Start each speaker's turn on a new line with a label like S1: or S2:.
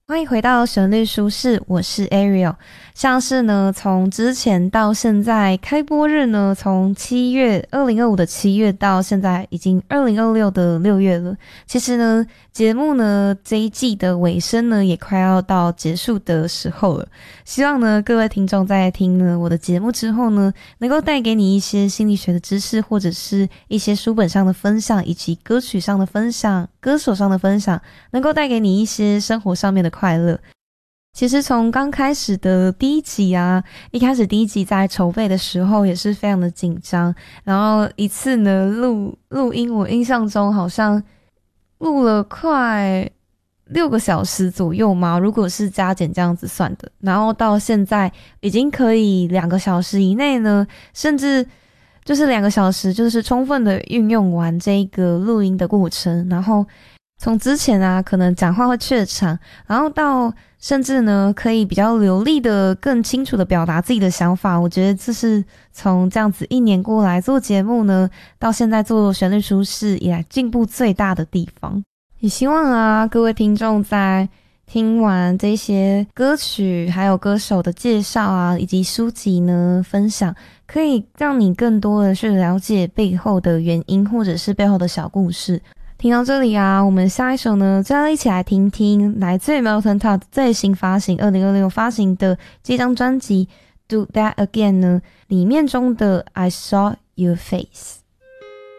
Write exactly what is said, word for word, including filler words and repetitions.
S1: 欢迎回到旋律舒适，我是 Ariel。像是呢，从之前到现在开播日呢，从七月二零二五的七月到现在已经二零二六的六月了。其实呢，节目呢这一季的尾声呢，也快要到结束的时候了。希望呢，各位听众在听呢我的节目之后呢，能够带给你一些心理学的知识，或者是一些书本上的分享，以及歌曲上的分享、歌手上的分享，能够带给你一些生活上面的快乐。其实从刚开始的第一集啊，一开始第一集在筹备的时候也是非常的紧张，然后一次呢录录音，我印象中好像录了快六个小时左右嘛，如果是加减这样子算的，然后到现在已经可以两个小时以内呢，甚至就是两个小时就是充分的运用完这个录音的过程，然后从之前啊可能讲话会怯场，然后到甚至呢可以比较流利的更清楚的表达自己的想法，我觉得这是从这样子一年过来做节目呢到现在做旋律舒适以来进步最大的地方。也希望啊各位听众在听完这些歌曲还有歌手的介绍啊以及书籍呢分享，可以让你更多的去了解背后的原因或者是背后的小故事。听到这里啊，我们下一首呢就要一起来听听来自于 Melton Todd 最新发行二零二六发行的这张专辑 Do That Again 呢里面中的 I Saw Your Face。